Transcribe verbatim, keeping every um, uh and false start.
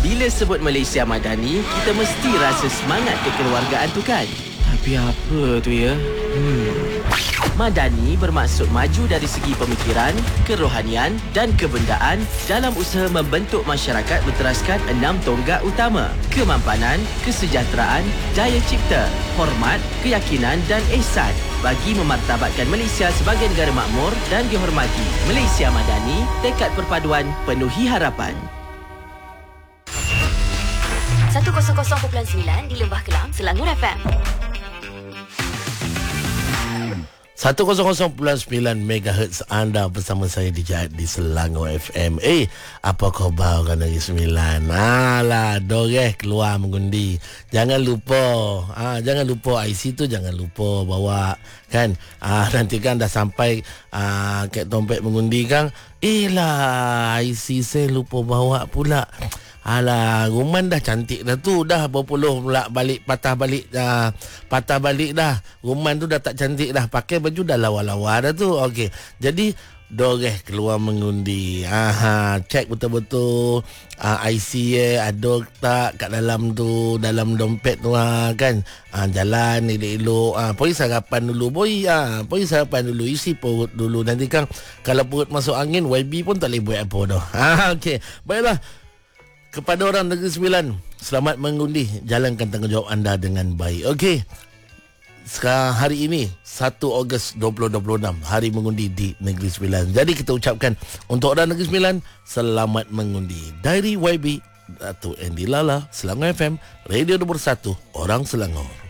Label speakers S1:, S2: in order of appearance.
S1: Bila sebut Malaysia Madani, kita mesti rasa semangat kekeluargaan tu kan? Tapi apa tu ya? Hmm. Madani bermaksud maju dari segi pemikiran, kerohanian dan kebendaan dalam usaha membentuk masyarakat berteraskan enam tonggak utama: kemampanan, kesejahteraan, daya cipta, hormat, keyakinan dan ihsan bagi memartabatkan Malaysia sebagai negara makmur dan dihormati. Malaysia Madani, tekad perpaduan penuhi harapan.
S2: seratus perpuluhan sembilan di Lembah Kelang, Selangor F M.
S3: seratus perpuluhan sembilan megahertz anda bersama saya D J di Selangor F M. Eh, apa khabar orang Negeri Sembilan? Alah, doreh keluar mengundi. Jangan lupa, ah, jangan lupa I C tu jangan lupa bawa kan. Ah, nanti kan dah sampai ah, kat dompet mengundi kan. Eh lah, I C saya lupa bawa pula. Alah, Ruman dah cantik dah tu. Dah berpuluh pula balik, patah balik dah. Patah balik dah. Ruman tu dah tak cantik dah. Pakai baju dah lawa-lawa dah tu. Okey. Jadi, doreh keluar mengundi. Aha, cek betul-betul uh, I C eh, ada tak kat dalam tu, dalam dompet tu ha, kan. Uh, jalan elok-elok. Uh, pergi sarapan dulu. Boy, uh, pergi sarapan dulu. Isi perut dulu. Nanti kan kalau perut masuk angin, Y B pun tak boleh buat apa dah. Ha, okey. Baiklah. Kepada orang Negeri Sembilan, selamat mengundi. Jalankan tanggungjawab anda dengan baik. Okey. Sekarang hari ini satu Ogos dua ribu dua puluh enam, hari mengundi di Negeri Sembilan. Jadi kita ucapkan untuk orang Negeri Sembilan, selamat mengundi. Dari Y B, Datuk Andy Lala, Selangor F M, radio nombor satu, orang Selangor.